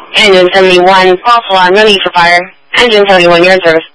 Engine 71, false alarm, ready for fire. Engine 71, you're in service.